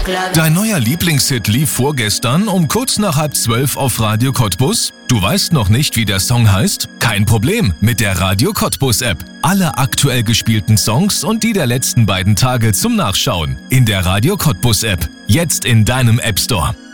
Dein neuer Lieblingshit lief vorgestern um kurz nach 11:30 auf Radio Cottbus? Du weißt noch nicht, wie der Song heißt? Kein Problem, mit der Radio Cottbus App. Alle aktuell gespielten Songs und die der letzten beiden Tage zum Nachschauen. In der Radio Cottbus App. Jetzt in deinem App Store.